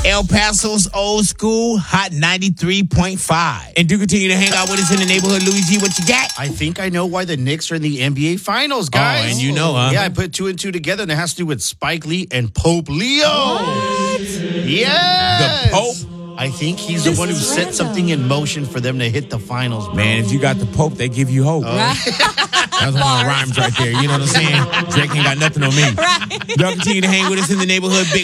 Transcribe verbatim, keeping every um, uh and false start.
El Paso's Old School, Hot ninety-three point five. And do continue to hang out with us in the neighborhood. Louis G, what you got? I think I know why the Knicks are in the N B A Finals, guys. Oh, and you know, huh? Yeah, I put two and two together, and it has to do with Spike Lee and Pope Leo. What? Yes. The Pope? I think he's the one who set something in motion for them to hit the finals, bro. Man, if you got the Pope, they give you hope. Oh. That's one of the rhymes right there. You know what I'm saying? Drake ain't got nothing on me. Right. Y'all continue to hang with us in the neighborhood. Big